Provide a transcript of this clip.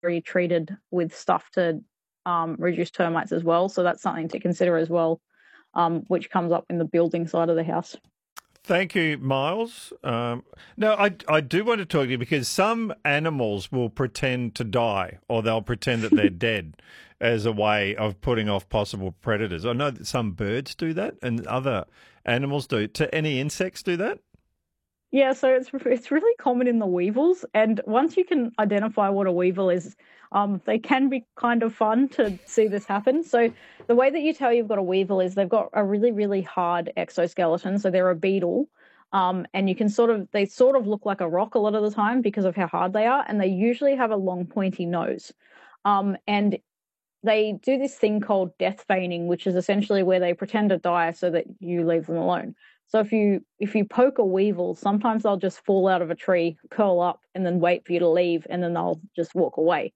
treated with stuff to reduce termites as well. So that's something to consider as well, which comes up in the building side of the house. Thank you, Miles. No, I do want to talk to you because some animals will pretend to die or they'll pretend that they're dead as a way of putting off possible predators. I know that some birds do that and other animals do. Do any insects do that? Yeah, so it's really common in the weevils, and once you can identify what a weevil is, they can be kind of fun to see this happen. So the way that you tell you've got a weevil is they've got a really, really hard exoskeleton, so they're a beetle, and you can they sort of look like a rock a lot of the time because of how hard they are, and they usually have a long pointy nose, and they do this thing called death feigning, which is essentially where they pretend to die so that you leave them alone. So if you poke a weevil, sometimes they'll just fall out of a tree, curl up, and then wait for you to leave, and then they'll just walk away.